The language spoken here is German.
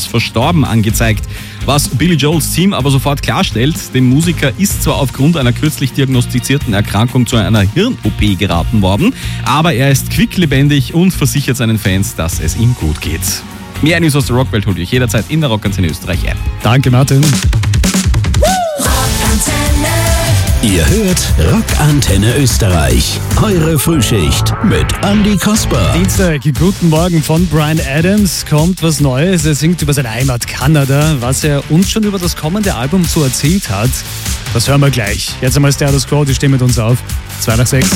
verstorben angezeigt. Was Billy Joels Team aber sofort klarstellt, dem Musiker ist zwar aufgrund einer kürzlich diagnostizierten Erkrankung zu einer Hirn-OP geraten worden, aber er ist quicklebendig und versichert seinen Fans, dass es ihm gut geht. Mehr News aus der Rockwelt holt ihr euch jederzeit in der Rockantenne Österreich App. Danke, Martin. Ihr hört Rockantenne Österreich. Eure Frühschicht mit Andy Kasper. Dienstag, guten Morgen von Bryan Adams. Kommt was Neues. Er singt über seine Heimat Kanada. Was er uns schon über das kommende Album so erzählt hat, das hören wir gleich. Jetzt einmal Status Quo, die stehen mit uns auf. 2 nach 6.